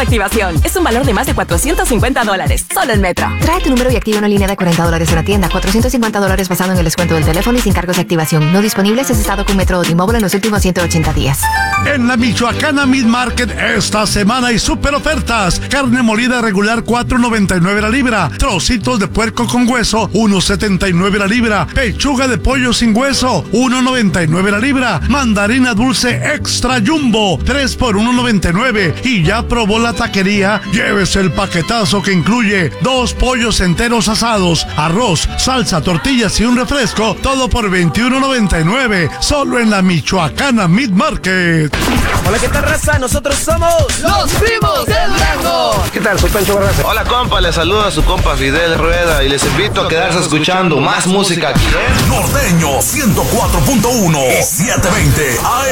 activación. Es un valor de más de $450. Solo en Metro. Trae tu número y activa una línea de $40 en la tienda. $450 basado en el descuento del teléfono y sin cargos de activación. No disponible si has estado con Metro o T-Mobile en los últimos 180 días. En la Michoacana Meat Market esta semana hay super ofertas. Carne molida regular $4.99 la libra. Trocitos de puerco con hueso $1.79 la libra. Pechuga de pollo sin hueso $1.99 la libra. Mandarina dulce extra jumbo 3 por $1.99. Y ya probó la taquería, llévese el paquetazo que incluye 2 pollos enteros asados, arroz, salsa, tortillas y un refresco, todo por $21.99, solo en la Michoacana Meat Market. Hola, ¿qué tal, raza? Nosotros somos los Primos de Durango. ¿Qué tal? Soy Pancho Barraza. Hola, compa, les saluda a su compa Fidel Rueda y les invito a quedarse escuchando más música aquí, Norteño 104.1 y 720 AM.